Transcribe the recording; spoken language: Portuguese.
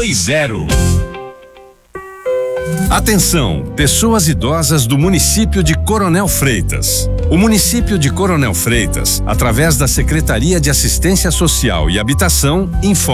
30. Atenção, pessoas idosas do município de Coronel Freitas. O município de Coronel Freitas, através da Secretaria de Assistência Social e Habitação, informa